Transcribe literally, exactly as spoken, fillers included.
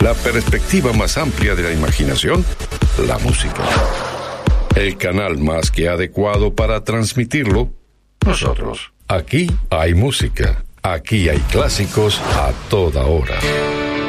La perspectiva más amplia de la imaginación, la música. El canal más que adecuado para transmitirlo, nosotros. Aquí hay música. Aquí hay clásicos a toda hora.